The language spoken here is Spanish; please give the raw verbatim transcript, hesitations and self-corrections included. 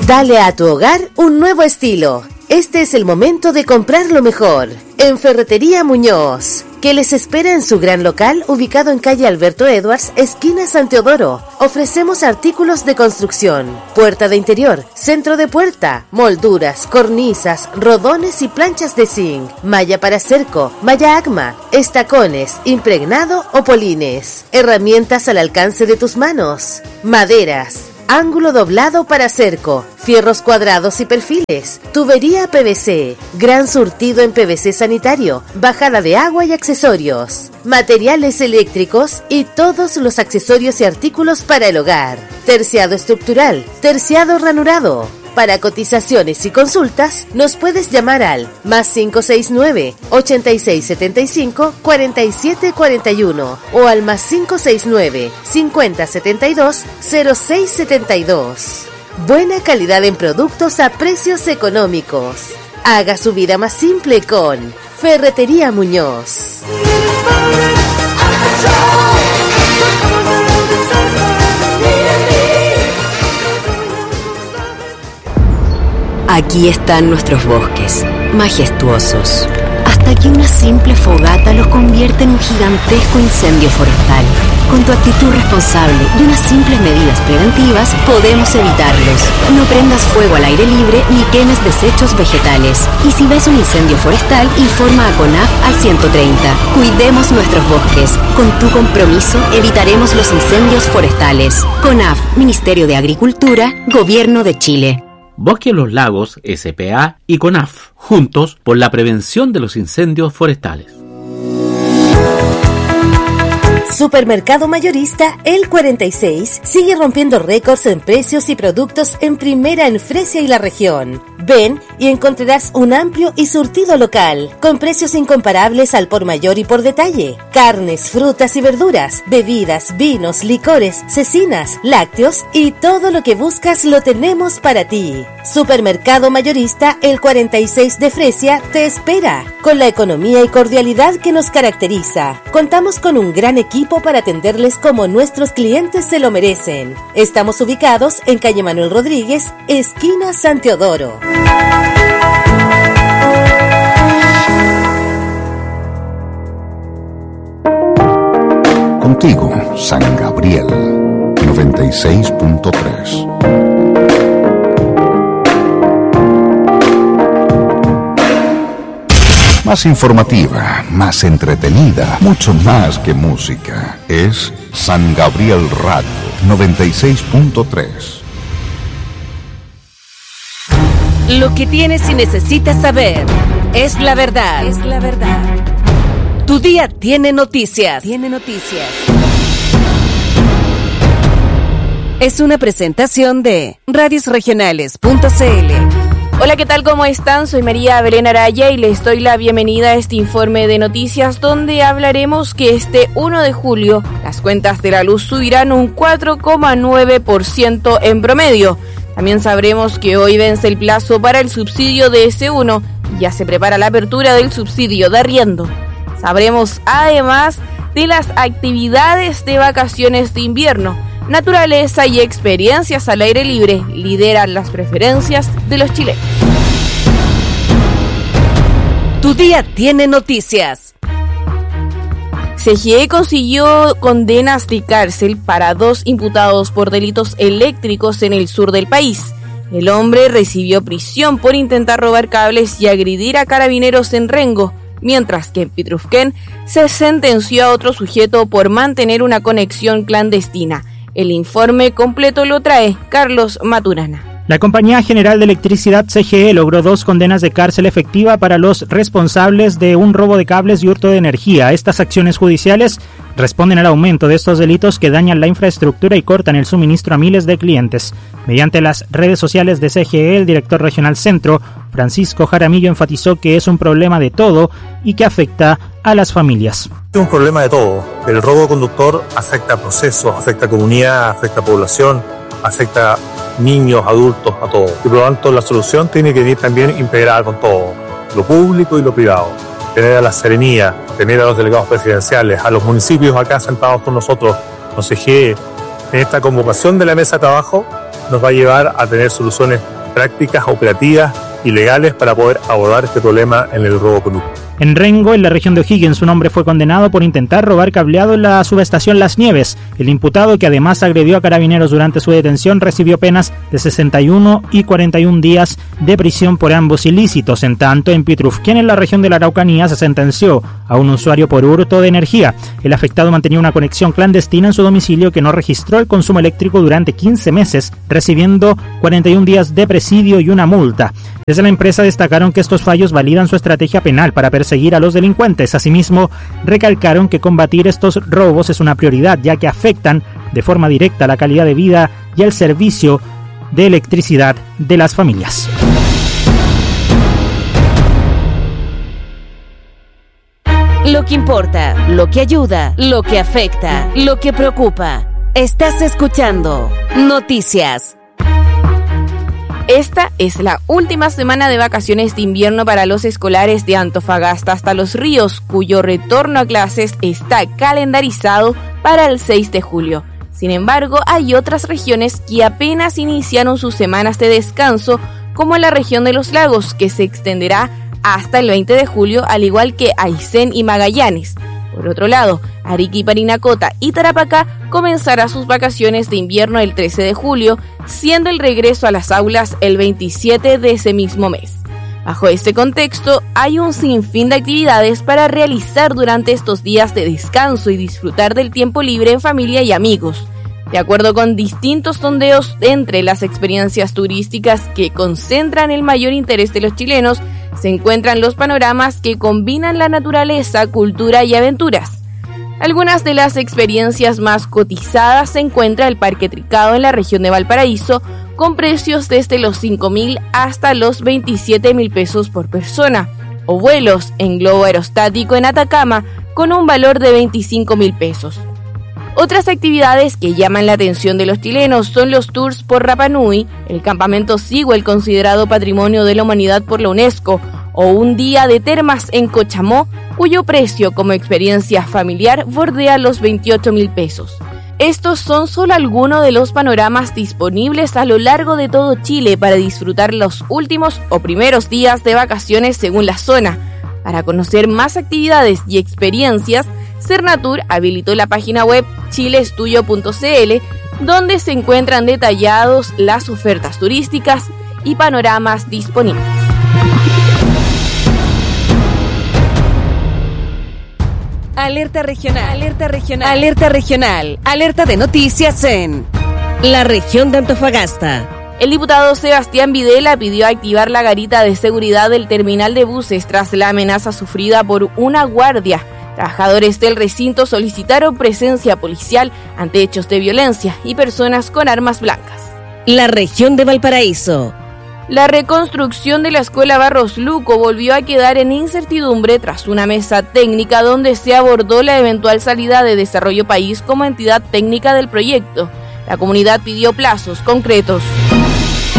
Dale a tu hogar un nuevo estilo. Este es el momento de comprar lo mejor. En Ferretería Muñoz, que les espera en su gran local ubicado en calle Alberto Edwards, esquina San Teodoro. Ofrecemos artículos de construcción, puerta de interior, centro de puerta, molduras, cornisas, rodones y planchas de zinc, malla para cerco, malla ACMA, estacones, impregnado o polines, herramientas al alcance de tus manos, maderas, ángulo doblado para cerco, fierros cuadrados y perfiles, tubería P V C, gran surtido en P V C sanitario, bajada de agua y accesorios, materiales eléctricos y todos los accesorios y artículos para el hogar, terciado estructural, terciado ranurado. Para cotizaciones y consultas, nos puedes llamar al más cinco seis nueve, ochenta y seis setenta y cinco, cuarenta y siete cuarenta y uno o al más cinco seis nueve, cincuenta setenta y dos, cero seis setenta y dos. Buena calidad en productos a precios económicos. Haga su vida más simple con Ferretería Muñoz. Aquí están nuestros bosques, majestuosos, hasta que una simple fogata los convierte en un gigantesco incendio forestal. Con tu actitud responsable y unas simples medidas preventivas, podemos evitarlos. No prendas fuego al aire libre ni quemes desechos vegetales. Y si ves un incendio forestal, informa a CONAF al ciento treinta. Cuidemos nuestros bosques. Con tu compromiso, evitaremos los incendios forestales. CONAF, Ministerio de Agricultura, Gobierno de Chile. Bosque Los Lagos, S P A y CONAF, juntos por la prevención de los incendios forestales. Supermercado Mayorista El cuarenta y seis sigue rompiendo récords en precios y productos en primera en Fresia y la región. Ven y encontrarás un amplio y surtido local, con precios incomparables al por mayor y por detalle. Carnes, frutas y verduras, bebidas, vinos, licores, cecinas, lácteos y todo lo que buscas lo tenemos para ti. Supermercado Mayorista El cuarenta y seis de Fresia te espera, con la economía y cordialidad que nos caracteriza. Contamos con un gran equipo para atenderles como nuestros clientes se lo merecen. Estamos ubicados en calle Manuel Rodríguez, esquina San Teodoro. Contigo, San Gabriel, noventa y seis punto tres. Más informativa, más entretenida, mucho más que música. Es San Gabriel Radio, noventa y seis punto tres. Lo que tienes y necesitas saber es la verdad. Es la verdad. Tu día tiene noticias. Tiene noticias. Es una presentación de radios regionales punto c l. Hola, ¿qué tal? ¿Cómo están? Soy María Belén Araya y les doy la bienvenida a este informe de noticias donde hablaremos que este uno de julio las cuentas de la luz subirán un cuatro coma nueve por ciento en promedio. También sabremos que hoy vence el plazo para el subsidio de ese uno y ya se prepara la apertura del subsidio de arriendo. Sabremos además de las actividades de vacaciones de invierno. Naturaleza y experiencias al aire libre lideran las preferencias de los chilenos. Tu día tiene noticias. C G E consiguió condenas de cárcel para dos imputados por delitos eléctricos en el sur del país. El hombre recibió prisión por intentar robar cables y agredir a carabineros en Rengo, mientras que en Pitrufquén se sentenció a otro sujeto por mantener una conexión clandestina. El informe completo lo trae Carlos Maturana. La Compañía General de Electricidad C G E logró dos condenas de cárcel efectiva para los responsables de un robo de cables y hurto de energía. Estas acciones judiciales responden al aumento de estos delitos que dañan la infraestructura y cortan el suministro a miles de clientes. Mediante las redes sociales de C G E, el director regional Centro, Francisco Jaramillo, enfatizó que es un problema de todo y que afecta a las familias. Es un problema de todo. El robo conductor afecta a procesos, afecta a comunidad, afecta a población, afecta a niños, adultos, a todos. Y por lo tanto la solución tiene que venir también integrada con todo, lo público y lo privado. Tener a la Serenía, tener a los delegados presidenciales, a los municipios acá sentados con nosotros, con C G E, en esta convocación de la mesa de trabajo nos va a llevar a tener soluciones prácticas operativas y legales para poder abordar este problema en el robo conductor. En Rengo, en la región de O'Higgins, un hombre fue condenado por intentar robar cableado en la subestación Las Nieves. El imputado, que además agredió a carabineros durante su detención, recibió penas de sesenta y uno y cuarenta y un días de prisión por ambos ilícitos. En tanto, en Pitrufquén, en la región de la Araucanía, se sentenció a un usuario por hurto de energía. El afectado mantenía una conexión clandestina en su domicilio que no registró el consumo eléctrico durante quince meses, recibiendo cuarenta y un días de presidio y una multa. Desde la empresa destacaron que estos fallos validan su estrategia penal para perseguir a los delincuentes. Asimismo, recalcaron que combatir estos robos es una prioridad, ya que afectan de forma directa la calidad de vida y el servicio de electricidad de las familias. Lo que importa, lo que ayuda, lo que afecta, lo que preocupa. Estás escuchando Noticias. Esta es la última semana de vacaciones de invierno para los escolares de Antofagasta hasta Los Ríos, cuyo retorno a clases está calendarizado para el seis de julio. Sin embargo, hay otras regiones que apenas iniciaron sus semanas de descanso, como la región de los lagos, que se extenderá hasta el veinte de julio, al igual que Aysén y Magallanes. Por otro lado, Arica, Parinacota y Tarapacá comenzará sus vacaciones de invierno el trece de julio, siendo el regreso a las aulas el veintisiete de ese mismo mes. Bajo este contexto, hay un sinfín de actividades para realizar durante estos días de descanso y disfrutar del tiempo libre en familia y amigos. De acuerdo con distintos sondeos, entre las experiencias turísticas que concentran el mayor interés de los chilenos, se encuentran los panoramas que combinan la naturaleza, cultura y aventuras. Algunas de las experiencias más cotizadas se encuentra el Parque Tricado en la región de Valparaíso, con precios desde los cinco mil hasta los veintisiete mil pesos por persona, o vuelos en globo aerostático en Atacama con un valor de veinticinco mil pesos. Otras actividades que llaman la atención de los chilenos son los tours por Rapa Nui, el campamento Sigüel, considerado Patrimonio de la Humanidad por la UNESCO, o un día de termas en Cochamó, cuyo precio como experiencia familiar bordea los veintiocho mil pesos. Estos son solo algunos de los panoramas disponibles a lo largo de todo Chile para disfrutar los últimos o primeros días de vacaciones según la zona. Para conocer más actividades y experiencias, Cernatur habilitó la página web chile estudio punto c l, donde se encuentran detallados las ofertas turísticas y panoramas disponibles. Alerta regional, alerta regional, alerta regional, alerta de noticias en la región de Antofagasta. El diputado Sebastián Videla pidió activar la garita de seguridad del terminal de buses tras la amenaza sufrida por una guardia. Trabajadores del recinto solicitaron presencia policial ante hechos de violencia y personas con armas blancas. La región de Valparaíso. La reconstrucción de la escuela Barros Luco volvió a quedar en incertidumbre tras una mesa técnica donde se abordó la eventual salida de Desarrollo País como entidad técnica del proyecto. La comunidad pidió plazos concretos.